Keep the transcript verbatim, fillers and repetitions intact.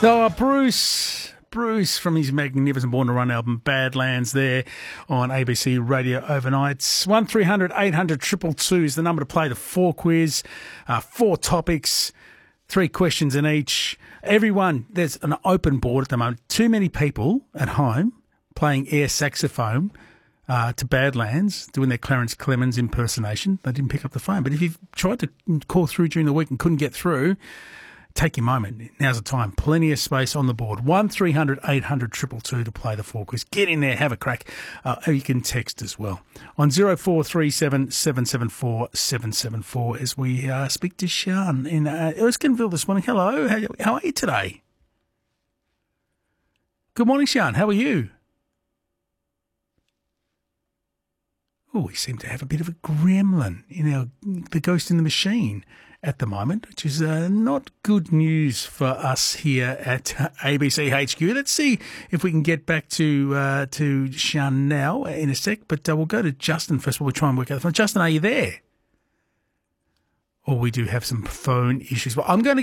Oh, Bruce. Bruce from his magnificent Born to Run album, Badlands, there on A B C Radio overnight. one three hundred eight hundred two two two is the number to play the four quiz. Uh, four topics, three questions in each. Everyone, there's an open board at the moment. Too many people at home playing air saxophone uh, to Badlands, doing their Clarence Clemens impersonation. They didn't pick up the phone. But if you've tried to call through during the week and couldn't get through, take your moment. Now's the time. Plenty of space on the board. one three hundred eight hundred two two two to play the four quiz. Get in there, have a crack. Uh, you can text as well on zero four three seven seven seven four seven seven four as we uh, speak to Sian in uh, Erskineville this morning. Hello, how, how are you today? Good morning, Sian. How are you? Oh, we seem to have a bit of a gremlin in our the ghost in the machine at the moment, which is uh, not good news for us here at uh, A B C H Q. Let's see if we can get back to uh, to Sian now in a sec, but uh, we'll go to Justin first. We'll try and work out the phone. Justin, are you there? Or we do have some phone issues. Well, I'm going to